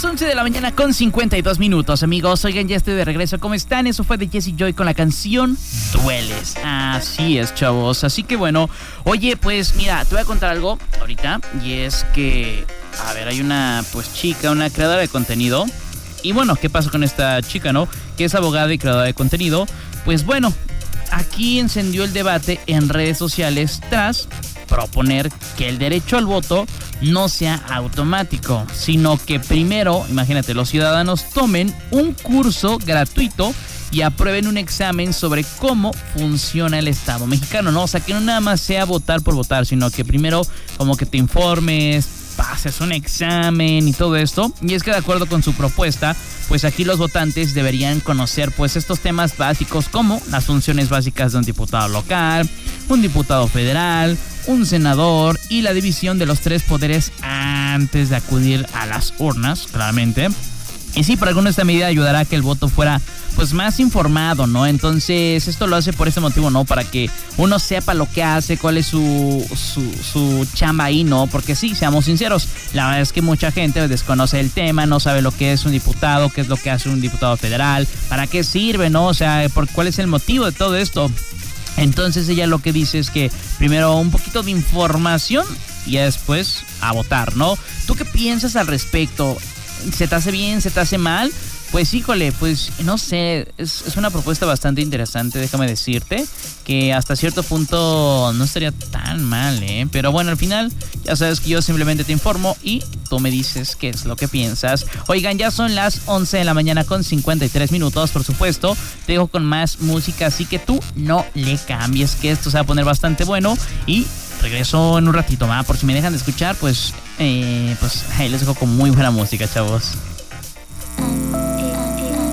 11 de la mañana con 52 minutos, amigos. Oigan, ya estoy de regreso. ¿Cómo están? Eso fue de Jessie Joy con la canción Dueles. Así es, chavos. Así que bueno, oye, pues mira, te voy a contar algo ahorita. Y es que, a ver, hay una chica, una creadora de contenido. Y bueno, ¿qué pasa con esta chica, no? Que es abogada y creadora de contenido. Pues bueno, aquí encendió el debate en redes sociales tras proponer que el derecho al voto no sea automático, sino que primero, imagínate, los ciudadanos tomen un curso gratuito y aprueben un examen sobre cómo funciona el Estado mexicano, ¿no? O sea, que no nada más sea votar por votar, sino que primero como que te informes, pases un examen y todo esto. Y es que de acuerdo con su propuesta, pues aquí los votantes deberían conocer pues estos temas básicos como las funciones básicas de un diputado local, un diputado federal, un senador y la división de los tres poderes antes de acudir a las urnas, claramente. Y sí, por alguna esta medida ayudará a que el voto fuera pues más informado, ¿no? Entonces esto lo hace por ese motivo, ¿no? Para que uno sepa lo que hace, cuál es su chamba ahí, ¿no? Porque sí, seamos sinceros, la verdad es que mucha gente desconoce el tema, no sabe lo que es un diputado, qué es lo que hace un diputado federal, para qué sirve, ¿no? O sea, cuál es el motivo de todo esto. Entonces ella lo que dice es que primero un poquito de información y ya después a votar, ¿no? ¿Tú qué piensas al respecto? ¿Se te hace bien? ¿Se te hace mal? Pues híjole, pues no sé, es una propuesta bastante interesante, déjame decirte, que hasta cierto punto no estaría tan mal, ¿eh? Pero bueno, al final ya sabes que yo simplemente te informo y tú me dices qué es lo que piensas. Oigan, ya son las 11 de la mañana con 53 minutos, por supuesto, te dejo con más música, así que tú no le cambies, que esto se va a poner bastante bueno y regreso en un ratito más, por si me dejan de escuchar, pues ahí les dejo con muy buena música, chavos.